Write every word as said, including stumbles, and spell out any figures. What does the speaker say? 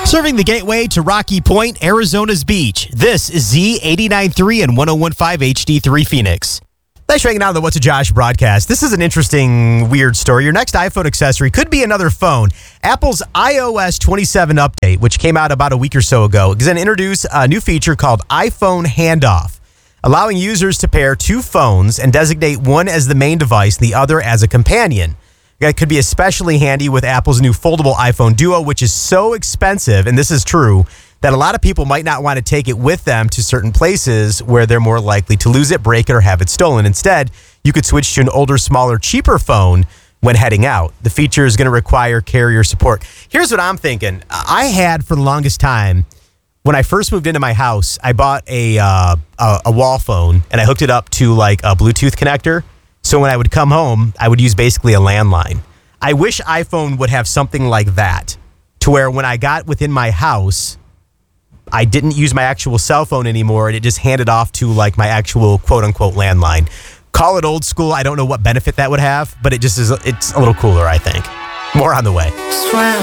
Serving the gateway to Rocky Point, Arizona's beach. This is Z eighty-nine point three and one oh one point five H D three Phoenix. Thanks for hanging out on the What's a Josh broadcast. This is an interesting, weird story. Your next iPhone accessory could be another phone. Apple's i O S twenty-seven update, which came out about a week or so ago, is going to introduce a new feature called iPhone Handoff, allowing users to pair two phones and designate one as the main device and the other as a companion. That could be especially handy with Apple's new foldable iPhone Duo, which is so expensive, and this is true, that a lot of people might not want to take it with them to certain places where they're more likely to lose it, break it, or have it stolen. Instead, you could switch to an older, smaller, cheaper phone when heading out. The feature is going to require carrier support. Here's what I'm thinking. I had, for the longest time, when I first moved into my house, I bought a, uh, a, a wall phone, and I hooked it up to like a Bluetooth connector. So when I would come home, I would use basically a landline. I wish iPhone would have something like that, to where when I got within my house, I didn't use my actual cell phone anymore, and it just handed off to like my actual quote-unquote landline. Call it old school. I don't know what benefit that would have, but it just is. It's a little cooler, I think. More on the way. Swam